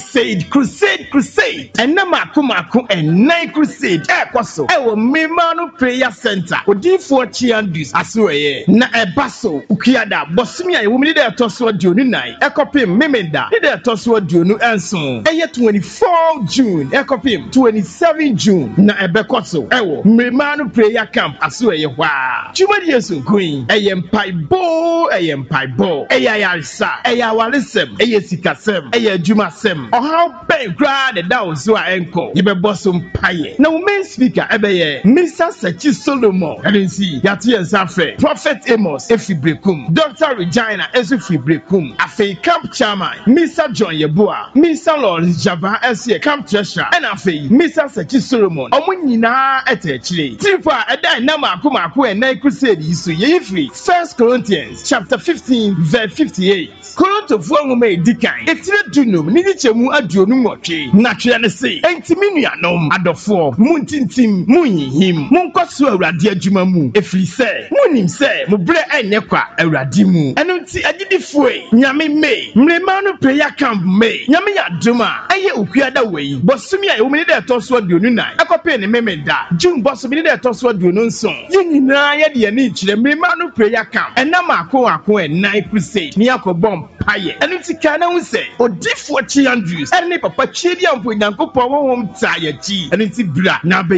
crusade and na maku and nine crusade kwaso ewo Memano prayer center odifo chiandus asweye na ebaso ukiada bosimi a wumi de toso aduonu nine ekopim memenda de toso aduonu enson eye 24 June ekopim 27 June na ebekoso ewo Memano prayer camp asweye hwa chumadi yesu queen eyempaibo eyayarisa eyawalisem eyesikasem eyajumasem ohaw ben gra de dawo a enko yebeboso mpaye na women speaker ebeye Mr. Sechi Solomon edensi yati ensafre Prophet Amos efibrekum Dr. Regina esifibrekum afei camp chairman Mr. John Yeboah Mr. Lawrence Java ese camp treasurer and afei Mr. Sechi Solomon omo nyina etechire tifa eda na makomako en crusade isu yefri 1 Corinthians chapter 15 verse 58 Korinto fuanwoma edikan etire dunum ni chemu aduonu nwotwe na twe ne se entimi nuanom adofo muntintim munyihim munkwaso awurade adwuma mu efiri se munim se mubre enye kwa awurade mu eno nti agidifue nyame me Memano prayer camp me nyame yadoma eye okuada wei bosumi a wumini de toso aduonu nan ekope ne memeda June bosumi de toso aduonu nson yinyina ye de ani kire Memano prayer camp enam akon nine crusade ni akobom paye eno nti kana hu se odifo chi Andrews ene papa chiedi ampo nyankopon wo hom taye chi eno nti bra na